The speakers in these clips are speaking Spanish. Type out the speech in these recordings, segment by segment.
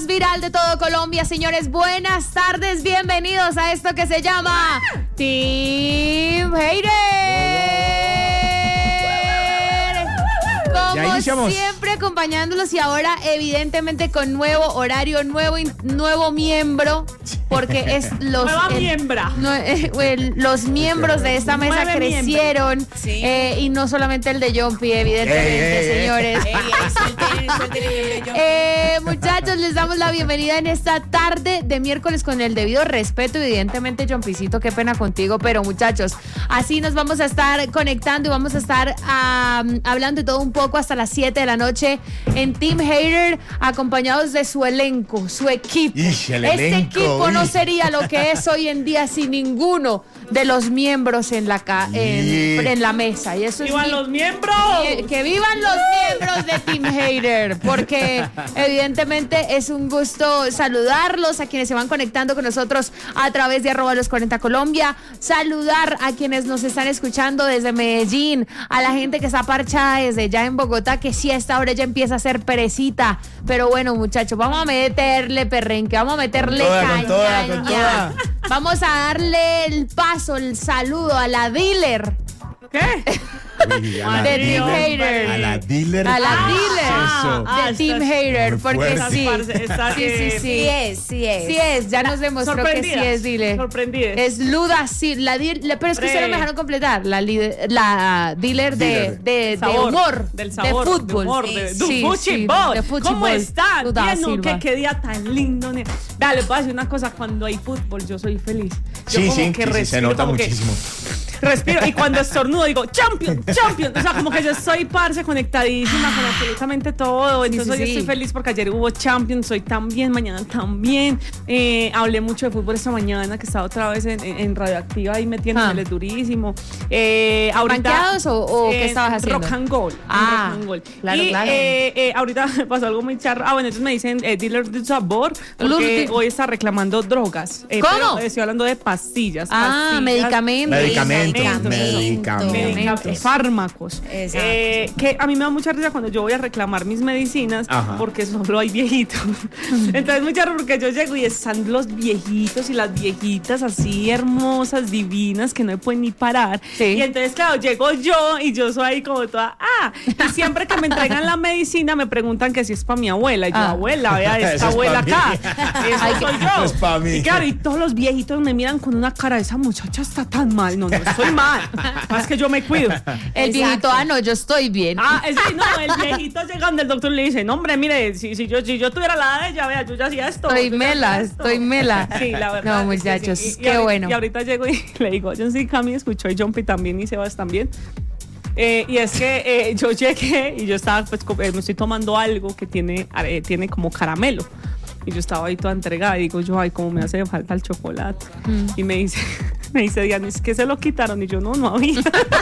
viral de todo Colombia, señores. Buenas tardes, bienvenidos a esto que se llama Team Hater. Como siempre, acompañándolos y ahora evidentemente con nuevo horario, nuevo miembro, porque es los los miembros de esta mesa crecieron, sí. Y no solamente el de Jumpy, evidentemente, señores. Muchachos, les damos la bienvenida en esta tarde de miércoles con el debido respeto, evidentemente, Jumpycito, qué pena contigo, pero muchachos, así nos vamos a estar conectando y vamos a estar hablando de todo un poco hasta las 7 de la noche en Team Hater, acompañados de su elenco, su equipo. Equipo no sería lo que es hoy en día sin ninguno de los miembros en la mesa. Y eso ¡vivan los miembros! Que vivan los miembros de Team Hater, porque evidentemente es un gusto saludarlos a quienes se van conectando con nosotros a través de @los40 Colombia, saludar a quienes nos están escuchando desde Medellín, a la gente que está parchada desde ya en Bogotá, que sí a esta hora ya empieza a ser perecita, pero bueno, muchachos, vamos a meterle perrenque, vamos a meterle caña. Vamos a darle el paso, el saludo a la dealer. ¿Qué? De Team Hater. A la dealer. De Team Hater. Porque sí es. Ya nos demostró que sí es dealer. Sorprendida. Es Luda, sí. Pero es que ustedes no me dejaron completar. La dealer de humor. Del sabor. De fútbol. De fútbol. ¿Cómo están? Bien, qué día tan lindo. Vea, les voy a decir una cosa. Cuando hay fútbol, yo soy feliz. Sí, se nota muchísimo. Respiro y cuando estornudo digo champion, o sea, como que yo estoy parce conectadísima con absolutamente todo. Entonces hoy estoy feliz porque ayer hubo Champions, hoy también, mañana también. Hablé mucho de fútbol esta mañana, que estaba otra vez en Radioactiva ahí metiéndole durísimo. ¿Ranqueados o qué estabas haciendo? Rock and Gold. Claro. Ahorita me pasó algo muy charro. Bueno, entonces me dicen dealer de sabor porque hoy está reclamando drogas. ¿Cómo? Pero estoy hablando de pastillas. Medicamentos, fármacos. Que a mí me da mucha risa cuando yo voy a reclamar mis medicinas. Ajá. Porque solo hay viejitos. Entonces mucha risa porque yo llego y están los viejitos y las viejitas así hermosas, divinas, que no me pueden ni parar. Sí. Y entonces claro, llego yo y yo soy ahí como toda y siempre que me entregan la medicina me preguntan que si es para mi abuela. Y yo, abuela, vea esta abuela acá. Eso soy yo. Es para mí. Y claro, y todos los viejitos me miran con una cara, esa muchacha está tan mal. No estoy mal. Es que yo me cuido. El viejito, no, yo estoy bien. El viejito llegando, el doctor le dice, no, hombre, mire, si yo tuviera la edad de ella, vea, yo ya hacía esto. Estoy mela. Sí, la verdad. No, muchachos, qué bueno. Y ahorita llego y le digo, yo sí, Cami escuchó y Jumpy también y Sebas también. Y es que yo llegué y yo estaba, me estoy tomando algo que tiene como caramelo. Y yo estaba ahí toda entregada y digo yo, ay, cómo me hace falta el chocolate. Y me dice Diana, es que se lo quitaron. Y yo, no había.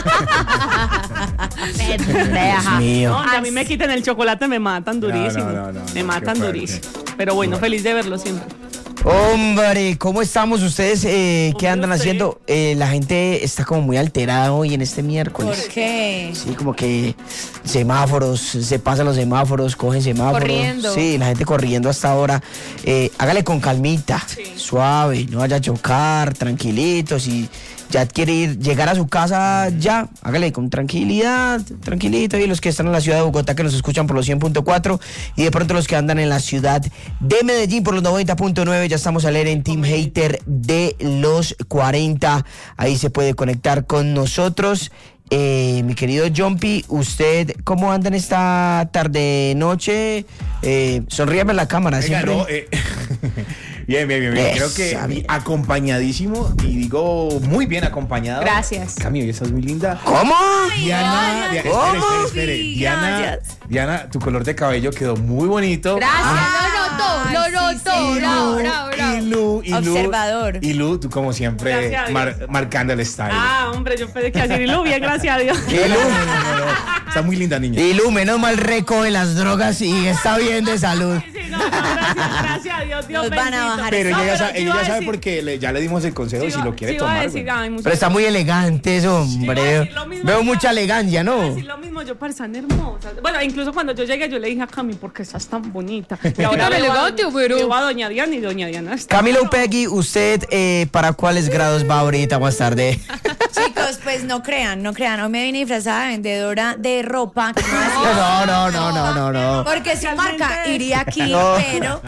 Dios mío. No, a mí me quitan el chocolate, me matan durísimo. Me matan durísimo. Pero bueno, feliz de verlo siempre. Hombre, ¿cómo estamos ustedes? ¿Qué andan haciendo? La gente está como muy alterada hoy en este miércoles. ¿Por qué? Sí, como que semáforos, se pasan los semáforos, cogen semáforos. Corriendo. Sí, la gente corriendo hasta ahora. Hágale con calmita, suave, no vaya a chocar, tranquilitos. Y ya quiere llegar a su casa, ya, hágale con tranquilidad, tranquilito. Y los que están en la ciudad de Bogotá, que nos escuchan por los 100.4, y de pronto los que andan en la ciudad de Medellín por los 90.9, ya estamos al aire en Team Hater de los 40. Ahí se puede conectar con nosotros. Mi querido Jumpy, ¿usted cómo anda en esta tarde-noche? Sonríame a la cámara. Oiga, siempre. No, Bien. Creo que acompañadísimo, y digo muy bien acompañado. Gracias. Cami, hoy estás muy linda. ¿Cómo? Diana, espere. Diana, tu color de cabello quedó muy bonito. Gracias, lo noto. Bravo. Y Observador. Y Lu, tú como siempre marcando el style. Hombre, yo pensé que decir Lu, bien, gracias a Dios. Está muy linda, niña. Y Lu, menos mal recoge las drogas y está bien de salud. Sí, no, Gracias a Dios, Dios Nos van a bendito. bajar. Pero No, ella yo iba ya a sabe decir- porque ya le dimos el consejo sí si iba- lo quiere sí iba a tomar. decir, güey. ay, muchas Pero está muy elegante eso, Sí, hombre. iba a decir lo mismo. Veo mucha elegancia, Iba a ¿no? decir lo mismo, yo parecen hermosas. Bueno, incluso cuando yo llegué, yo le dije a Cami, ¿por qué estás tan bonita? Y ahora Tan elegante, pero- veo a doña Diana y doña Diana está. Camilo Peggy, ¿usted ¿para cuáles grados va ahorita más tarde? Chicos, pues no crean. Hoy me vine disfrazada de vendedora de ropa. Que No. Porque su marca iría aquí, No. pero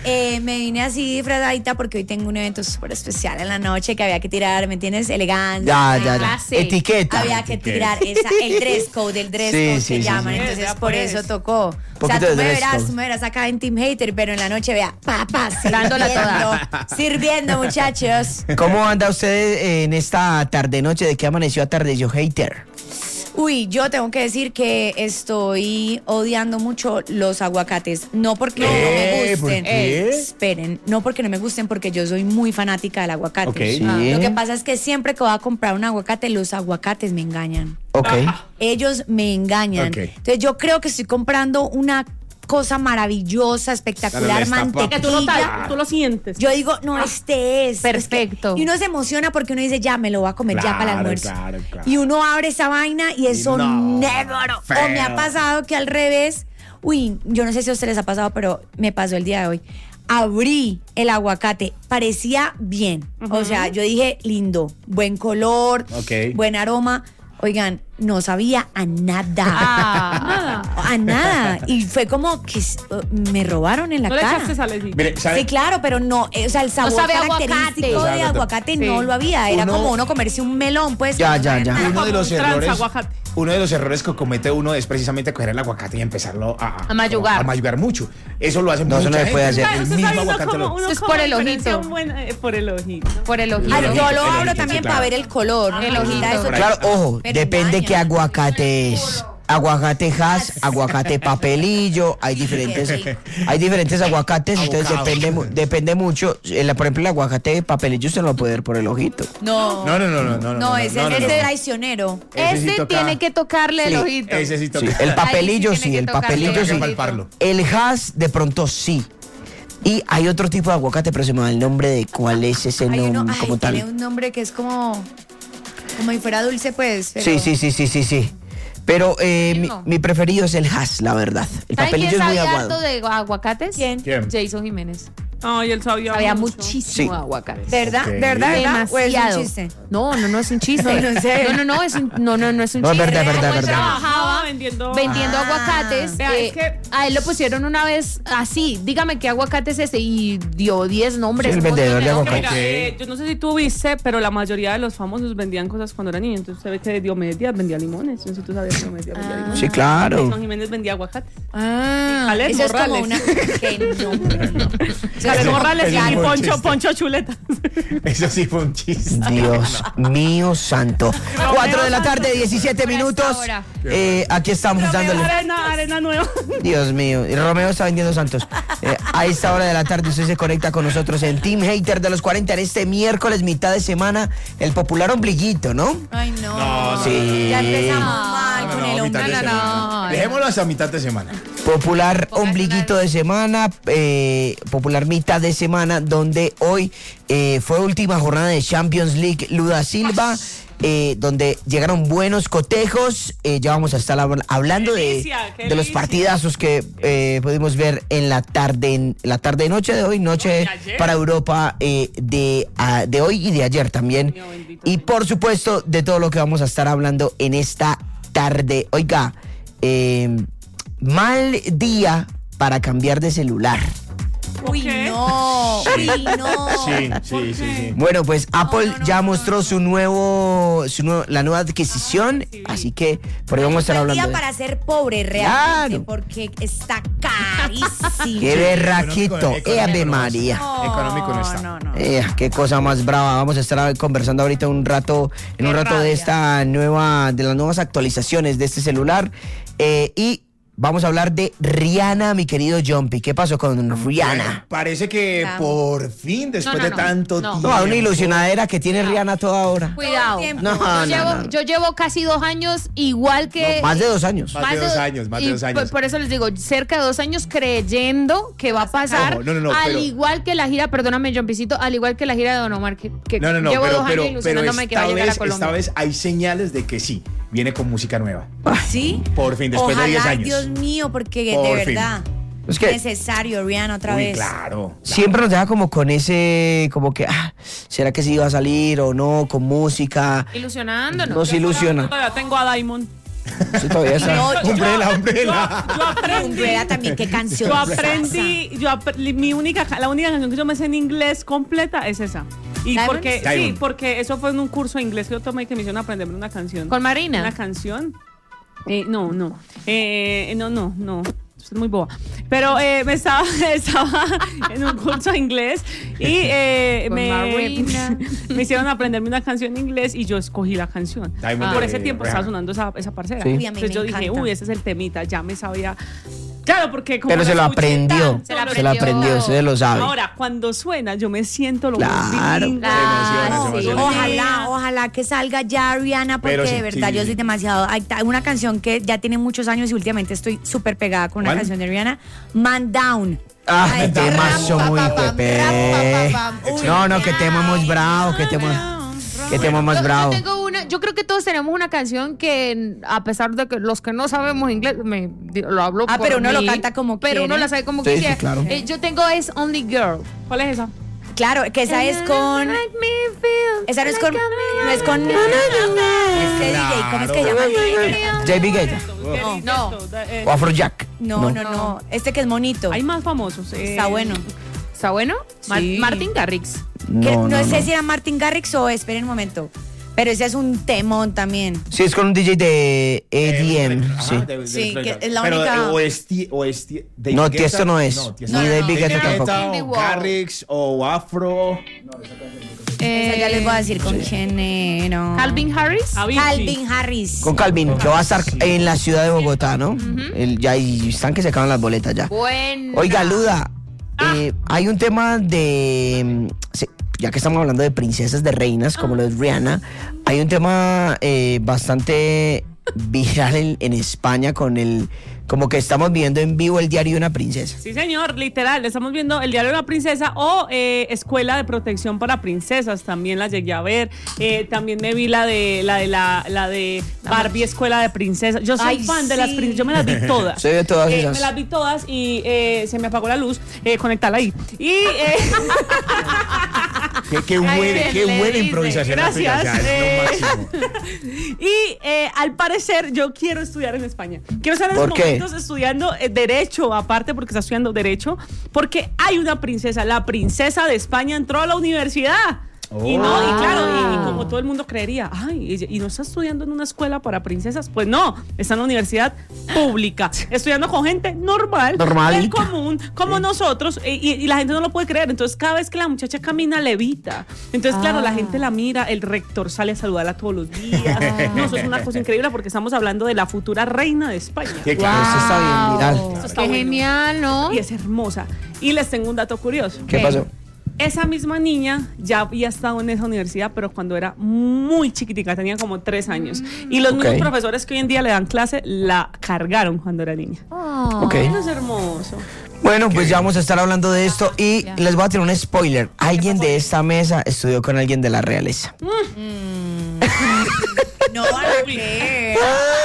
me vine así disfrazadita porque hoy tengo un evento súper especial en la noche que había que tirar, ¿me entiendes? Elegancia. Ya. clase. Etiqueta. Había que tirar el dress code, Sí, que sí, llaman. sí. Entonces, Ya, por pues. eso tocó. O sea, Poquito tú de me dress code. verás acá en Team Hater, pero en la noche vea, Dándola sirviendo, muchachos. ¿Cómo anda usted en esta tarde-noche? ¿De qué amaneció atardeció hater? Uy, yo tengo que decir que estoy odiando mucho los aguacates. No porque no me ¿Por gusten. qué? Esperen, no porque no me gusten, porque yo soy muy fanática del aguacate. Ok. Sí. Lo que pasa es que siempre que voy a comprar un aguacate, los aguacates me engañan. Ok. Ellos me engañan. Ok. Entonces yo creo que estoy comprando una cosa maravillosa, espectacular, Claro, le está Que tú lo, mantequilla. tú lo sientes. Yo digo, no, este es. Perfecto. Es que- y uno se emociona porque uno dice, ya, me lo voy a comer ya para el Claro, almuerzo. claro. Y uno abre esa vaina y eso no, negro. feo. O me ha pasado que al revés, uy, yo no sé si a ustedes les ha pasado, pero me pasó el día de hoy. Abrí el aguacate, parecía bien. O sea, yo dije, lindo, buen color, Ok. buen aroma. Oigan, no sabía a nada. Ah. A nada. Y fue como que me robaron en la No le cara. echaste salecita. Mire, ¿sabe? Sí, claro, pero no, o sea, el sabor sabe a característico aguacate. de aguacate Sí. no lo había. Era Uno- como uno comerse un melón, pues. Ya. Uno de los Como un errores. transaguacate. Uno de los errores que comete uno es precisamente coger el aguacate y empezarlo A mayugar. A mayugar mucho. Eso lo hace No, eso mucha no se puede gente. hacer. El Usted mismo está viendo aguacate como lo- uno Eso es como por el diferencia ojito. un buen, por el ojito. Por el ojito. Ah, yo lo El abro ojito, también sí, para claro. ver el color. El Ajá, ojito. eso- Claro, ojo, Pero depende engaña. qué aguacate es. Aguacate has, aguacate papelillo, hay diferentes aguacates, entonces Abocado. depende mucho. Por ejemplo, el aguacate papelillo usted no lo puede ver por el ojito. No. No, Ese es traicionero. Ese sí Este toca- tiene que tocarle el Sí, ojito. Ese sí toca. Sí, el papelillo Ahí sí sí, tiene el que tocarle papelillo el sí. Hay que palparlo. El has de pronto sí. Y hay otro tipo de aguacate, pero se me va el nombre de cuál es ese Hay uno, nombre como tiene tal. un nombre que es como si fuera dulce, pues. Pero... Sí. Pero Mismo. mi preferido es el has, la verdad. El ¿Saben papelillo quién es muy sabía aguado. harto de aguacates? ¿Quién? ¿Quién? Jason Jiménez. Ay, él sabía Sabía mucho. muchísimo Sí. de aguacates. ¿Verdad? Ok. ¿Verdad? ¿O es un Demasiado. chiste? No es un chiste. No, en serio. No, es un, no es un No, es chiste. verdad, Como verdad, él verdad. trabajaba vendiendo. vendiendo Ah. aguacates. Vea, es que- a él lo pusieron una vez así. Dígame qué aguacate es ese. Y dio 10 nombres. Sí, el un montón vendedor de nombres. aguacate. Mira, yo no sé si tú viste, pero la mayoría de los famosos vendían cosas cuando era niño. Entonces usted ve que Diomedes vendía limones. No sé si tú sabías que Diomedes vendía limones. Sí, claro. Jason Jiménez vendía aguacates. Ah, Caled eso es como Morales. una. Que no. Caled Morales ese y fue un Poncho, chiste. Poncho Chuleta. Eso sí fue un chiste. Dios mío santo. 4 de la tarde, 17 minutos. hora. Aquí estamos dándole. Arena nueva. Dios mío. Y Romeo está vendiendo santos. A esta hora de la tarde usted se conecta con nosotros en Team Hater de los 40 en este miércoles, mitad de semana. El popular ombliguito, ¿no? Ay, no. No, Sí. Ya empezamos mal con el mitad de hombre. semana. Dejémoslo hasta mitad de semana. Popular ombliguito de semana, popular mitad de semana, donde hoy fue última jornada de Champions League Luda Silva, donde llegaron buenos cotejos. Ya vamos a estar hablando Qué de delicia, qué los delicia. partidazos que pudimos ver en la tarde noche de hoy, noche De ayer. para Europa de hoy y de ayer también. Mío, bendito Y sea. por supuesto de todo lo que vamos a estar hablando en esta tarde. Oiga, mal día para cambiar de celular. Uy, ¿Por qué? no. Uy, no. Sí. Bueno, pues Apple ya mostró la nueva adquisición, sí. así que por ahí vamos a estar Buen día hablando. para ser pobre realmente, Claro. porque está carísimo. ¡Qué berraquito! Económico ¡Ave no María! Económico no está. No. ¡Qué cosa más brava! Vamos a estar conversando ahorita en un rato de rabia. de las nuevas actualizaciones de este celular. Y vamos a hablar de Rihanna, mi querido Jumpy. ¿Qué pasó con Rihanna? Bueno, parece que por fin, después de tanto tiempo. No, una ilusionadera que tiene Rihanna toda hora. Cuidado. No. Yo llevo casi 2 años igual que... No, más de 2 años. Más de 2 años, más de 2 años. Por eso les digo, cerca de 2 años creyendo que va a pasar, igual que la gira, perdóname, Jumpicito, al igual que la gira de Don Omar, que llevo 2 años ilusionándome que va a llegar a Colombia. Esta vez hay señales de que sí, viene con música nueva. ¿Sí? Por fin, después de 10 años. Dios mío, porque Por de fin. verdad... Es que necesario, Rihanna, otra vez. Claro. Siempre nos deja como con ese, como que, ¿será que sí iba a salir o no? Con música. Ilusionándonos. Nos ilusiona. Todavía tengo a Diamond. Sí, todavía está. Umbrella. Yo aprendí. Umbrella también, qué canción. La única canción que yo me sé en inglés completa es esa. Y Diamond. porque eso fue en un curso de inglés que yo tomé que me hicieron aprenderme una canción. ¿Con Marina? Una canción. No. Es muy boba. Pero me estaba en un curso de inglés y me hicieron aprenderme una canción en inglés y yo escogí la canción. Por ese tiempo estaba sonando esa parcera. Sí. Entonces yo dije, ese es el temita, ya me sabía. Claro, porque como Pero se lo aprendió. Se lo sabe. Ahora, cuando suena, yo me siento lo Claro. lindo. Se emociona. Ojalá que salga ya Rihanna, porque de verdad yo soy demasiado. Hay una canción que ya tiene muchos años y últimamente estoy súper pegada con una canción de Rihanna, Man Down. Ay, temazo muy pepe. No, que tema más bravo, que tema más bravo. Yo tengo yo creo que todos tenemos una canción que, a pesar de que los que no sabemos inglés, lo hablo por pero uno mí, lo canta como pero quiere. uno la sabe como Sí, quisiera. sí, claro. Yo tengo Es Only Girl. ¿Cuál es esa? Claro, que esa es con. Esa no es con. No es con. Este DJ, ¿cómo es que se llama? JB Guetta. No. O Afrojack. No. Este que es monito. Hay más famosos. Está bueno. ¿Está bueno? Sí. Martin Garrix. No sé si era Martin Garrix o esperen un momento. Pero ese es un temón también. Sí, es con un DJ de EDM. Sí, que es la pero, única. No, Tiesto no es. Ni David Guetta tampoco. O Garrix o Afro. Esa ya les voy a decir con quién no. Calvin Harris. Calvin Harris. Con Calvin, que va a estar en la ciudad de Bogotá, ¿no? Ya están que se acaban las boletas ya. Bueno. Oiga, Luda, hay un tema de... ya que estamos hablando de princesas, de reinas, como lo es Rihanna, hay un tema bastante viral en España con como que estamos viendo en vivo el diario de una princesa. Sí, señor, literal, estamos viendo el diario de una princesa o Escuela de Protección para Princesas, también la llegué a ver. También me vi la de Barbie Escuela de Princesas. Yo soy fan de las princesas, yo me las vi todas. Soy de todas esas. Me las vi todas y se me apagó la luz, conectala ahí. Y Qué buena improvisación. Gracias. Es lo máximo. Y al parecer yo quiero estudiar en España. Quiero estar en ¿Por estos qué? momentos estudiando Derecho, aparte porque está estudiando Derecho, porque hay una princesa, la princesa de España entró a la universidad. Y claro, y como todo el mundo creería, y no está estudiando en una escuela para princesas, pues no, está en una universidad pública, estudiando con gente normal, del común, como nosotros, y la gente no lo puede creer. Entonces cada vez que la muchacha camina, levita. Entonces claro, la gente la mira, el rector sale a saludarla todos los días. No, eso es una cosa increíble porque estamos hablando de la futura reina de España. Sí, claro. Eso está bien viral. Eso está Qué bueno. genial, ¿no? Y es hermosa. Y les tengo un dato curioso. ¿Qué pasó? Esa misma niña ya había estado en esa universidad, pero cuando era muy chiquitica, tenía como 3 años. Y los mismos profesores que hoy en día le dan clase la cargaron cuando era niña. Eso es hermoso. Bueno, pues ya vamos a estar hablando de esto y les voy a tirar un spoiler. Alguien de esta mesa estudió con alguien de la realeza. No van a creer.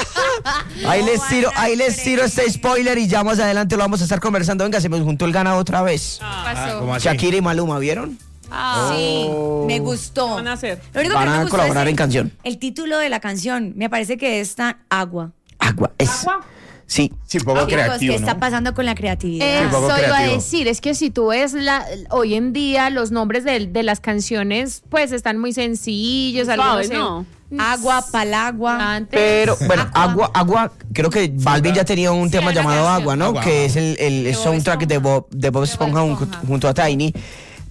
Ahí les tiro este spoiler y ya más adelante lo vamos a estar conversando. Venga, se me juntó el ganado otra vez. ¿Cómo así? Shakira y Maluma, ¿vieron? Sí, me gustó. ¿Qué van a hacer? Lo único que Van no me a gustó colaborar es en canción. El título de la canción. Me parece que es tan agua. Agua. Sí. Sí, un poco Chicos, creativo, ¿qué está ¿no? pasando con la creatividad? un poco Eso iba a creativo. decir, es que si tú ves hoy en día los nombres de las canciones, pues están muy sencillos. Suaves, algunos ¿no? Agua, palagua. antes. Pero, bueno, agua, creo que Balvin ya tenía un tema una llamado canción. Agua, ¿no? Agua. Que es el soundtrack de Bob Esponja junto a Tiny.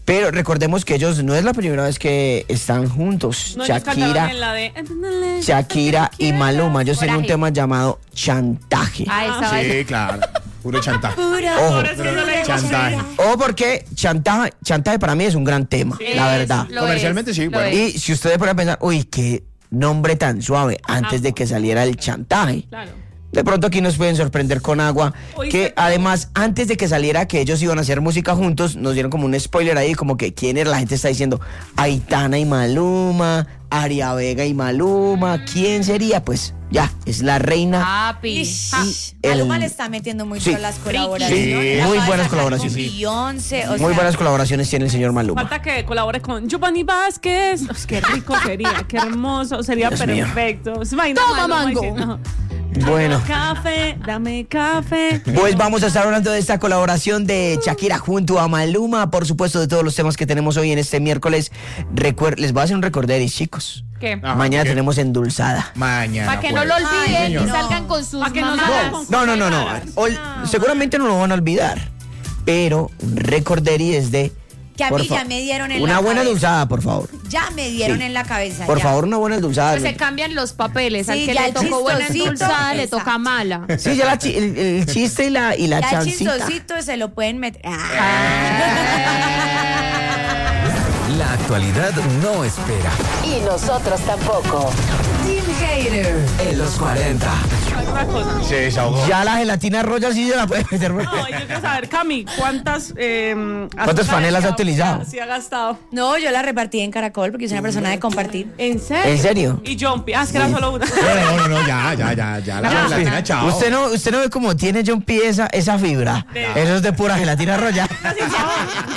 Pero recordemos que ellos no es la primera vez que están juntos. No, ellos cantaron en la de... Shakira y Maluma. Ellos tienen un tema llamado Chantaje. Sí, claro. Puro chantaje. Ojo, chantaje. o porque chantaje para mí es un gran tema, la verdad. Comercialmente sí, bueno. Y si ustedes pueden pensar, uy, qué nombre tan suave antes de que saliera el chantaje. Claro. De pronto aquí nos pueden sorprender con Agua, que además antes de que saliera que ellos iban a hacer música juntos, nos dieron como un spoiler ahí, como que quién era, la gente está diciendo Aitana y Maluma, Aria Vega y Maluma, ¿quién sería? Pues ya, es la reina. Maluma le está metiendo muy bien las colaboraciones. Sí, muy buenas colaboraciones. Beyoncé, muy buenas colaboraciones tiene el señor Maluma. Falta que colabore con Giovanni Vázquez. Qué rico sería, qué hermoso, sería Dios perfecto. Toma, Mango. Bueno, dame café. Pues vamos a estar hablando de esta colaboración de Shakira junto a Maluma, por supuesto de todos los temas que tenemos hoy en este miércoles. Les voy a hacer un recorderis, chicos. ¿Qué? Mañana tenemos Endulzada. Mañana. Para que no lo olviden y salgan con sus mamás. No. Seguramente no lo van a olvidar, pero un recorderis es de... Que a mí ya me dieron en la cabeza. Una buena endulzada, por favor. Ya me dieron en la cabeza. Por favor, una buena endulzada. Se cambian los papeles. Al Sí, que ya le el tocó buena chistosito, endulzada, le exacto. toca mala. Sí, ya el chiste y la Ya el chancita. chistosito se lo pueden meter. La actualidad no espera. Y nosotros tampoco. Team Hater. En los 40. Una cosa. Se desahogó. Ya la gelatina Royal sí se la puede meter. No, yo quiero saber, Cami, ¿cuántas panelas ha utilizado? Sí, ha gastado. No, yo la repartí en Caracol porque soy una persona de compartir. ¿En serio? ¿En serio? Y Jumpy. Es que era solo una. No, ya. La gelatina, chao. Usted no ve cómo tiene John P esa fibra. Eso es de pura gelatina Royal.